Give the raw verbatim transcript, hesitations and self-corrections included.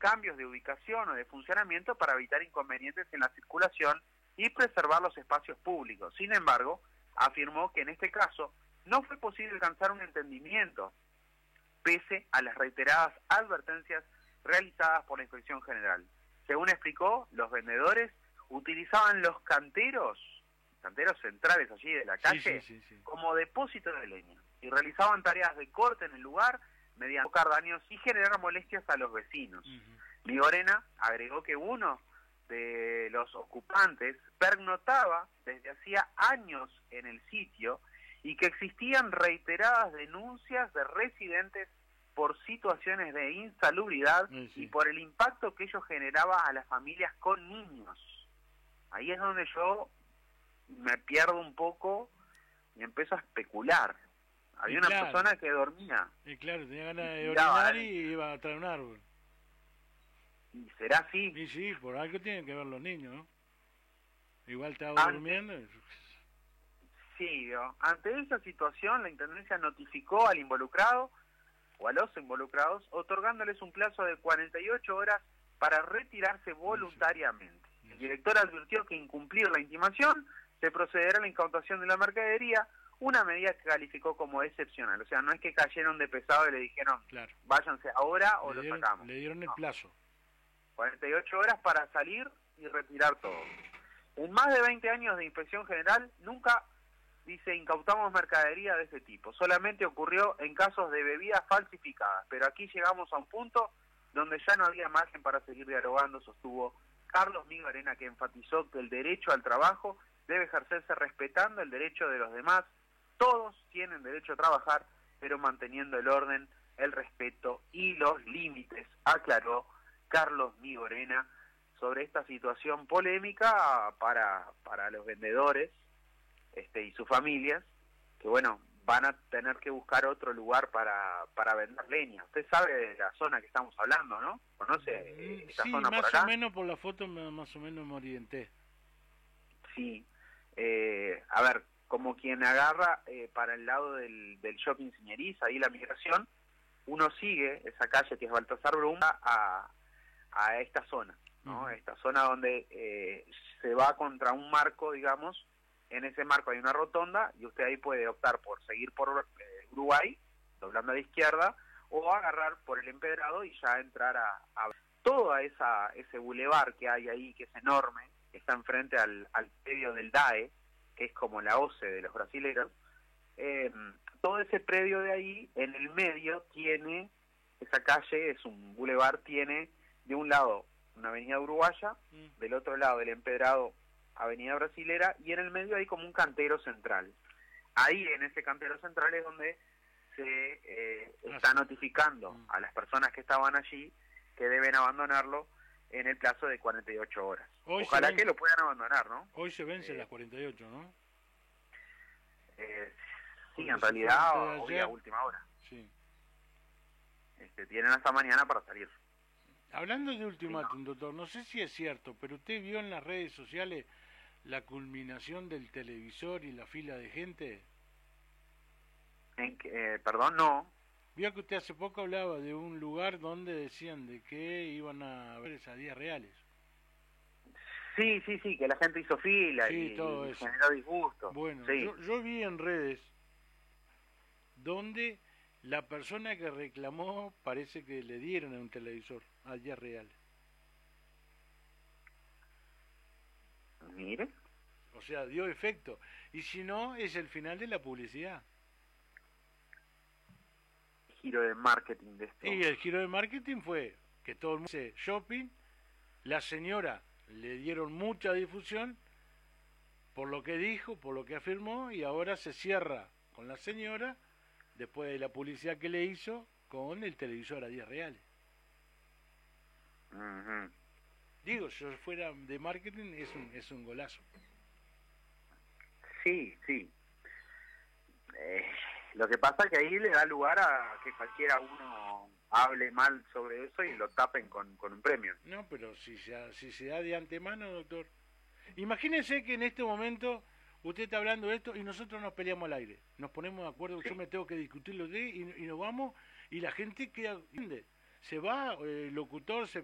cambios de ubicación o de funcionamiento para evitar inconvenientes en la circulación y preservar los espacios públicos. Sin embargo, afirmó que en este caso no fue posible alcanzar un entendimiento, pese a las reiteradas advertencias realizadas por la Inspección General. Según explicó, los vendedores utilizaban los canteros, canteros centrales allí de la calle, sí, sí, sí, sí. como depósito de leña, y realizaban tareas de corte en el lugar mediante provocar daños y generar molestias a los vecinos. Uh-huh. Migorena agregó que uno de los ocupantes pernoctaba desde hacía años en el sitio y que existían reiteradas denuncias de residentes por situaciones de insalubridad sí, sí. y por el impacto que ello generaba a las familias con niños. Ahí es donde yo me pierdo un poco y empiezo a especular. Había y una claro, persona que dormía. Y claro, tenía ganas de orinar y iba a traer un árbol. ¿Y será así? Y sí, por algo tienen que ver los niños, ¿no? Igual estaba Ante... durmiendo. Sí, ¿no? Ante esa situación, la Intendencia notificó al involucrado o a los involucrados, otorgándoles un plazo de cuarenta y ocho horas para retirarse voluntariamente. El director advirtió que incumplir la intimación se procederá a la incautación de la mercadería, una medida que calificó como excepcional. O sea, no es que cayeron de pesado y le dijeron, claro, váyanse ahora o le lo dieron, sacamos. Le dieron el no. plazo. cuarenta y ocho horas para salir y retirar todo. En más de veinte años de inspección general, nunca, dice, incautamos mercadería de ese tipo. Solamente ocurrió en casos de bebidas falsificadas. Pero aquí llegamos a un punto donde ya no había margen para seguir dialogando, sostuvo Carlos Migorena, que enfatizó que el derecho al trabajo debe ejercerse respetando el derecho de los demás. Todos tienen derecho a trabajar, pero manteniendo el orden, el respeto y los límites, aclaró Carlos Migorena sobre esta situación polémica para, para los vendedores este, y sus familias, que bueno, van a tener que buscar otro lugar para, para vender leña. Usted sabe de la zona que estamos hablando, ¿no? ¿Conoce esta sí, zona más por acá? o menos por la foto más o menos me orienté. Sí, eh, a ver, como quien agarra eh, para el lado del, del shopping Señoriz, ahí la migración, uno sigue esa calle que es Baltasar Bruma a, a esta zona, ¿no? Uh-huh. Esta zona donde eh, se va contra un marco, digamos, en ese marco hay una rotonda y usted ahí puede optar por seguir por eh, Uruguay, doblando a la izquierda, o agarrar por el Empedrado y ya entrar a, a toda esa ese bulevar que hay ahí, que es enorme, que está enfrente al, al predio del D A E, que es como la O C E de los brasileros. Eh, todo ese predio de ahí, en el medio, tiene, esa calle, es un bulevar, tiene de un lado una avenida uruguaya, mm. del otro lado el Empedrado, avenida brasilera, y en el medio hay como un cantero central. Ahí, en ese cantero central, es donde se eh, está notificando mm. a las personas que estaban allí que deben abandonarlo en el plazo de cuarenta y ocho horas. Hoy Ojalá que lo puedan abandonar, ¿no? Hoy se vence eh, las cuarenta y ocho, ¿no? Eh, sí, en realidad, hoy a última hora. Sí. Este, tienen hasta mañana para salir. Hablando de ultimátum, sí, ¿no? Doctor, no sé si es cierto, pero usted vio en las redes sociales la culminación del televisor y la fila de gente. ¿En que, eh, perdón, no. Vio que usted hace poco hablaba de un lugar donde decían de que iban a ver esas días reales. Sí, sí, sí, que la gente hizo fila sí, y, todo y eso. generó disgusto. Bueno, sí. yo, yo vi en redes donde la persona que reclamó parece que le dieron a un televisor a días reales. Mire. O sea, dio efecto. Y si no, es el final de la publicidad. Giro de marketing de esto. Y el giro de marketing fue que todo el mundo hace shopping, la señora le dieron mucha difusión por lo que dijo, por lo que afirmó, y ahora se cierra con la señora, después de la publicidad que le hizo, con el televisor a días reales. Uh-huh. Digo, si yo fuera de marketing, es un, es un golazo. Sí, sí. Eh, lo que pasa es que ahí le da lugar a que cualquiera uno hable mal sobre eso y lo tapen con, con un premio. No, pero si se, si se da de antemano, doctor. Imagínense que en este momento usted está hablando de esto y nosotros nos peleamos al aire. Nos ponemos de acuerdo, sí. Yo me tengo que discutirlo de y, y nos vamos y la gente queda... Se va, el locutor se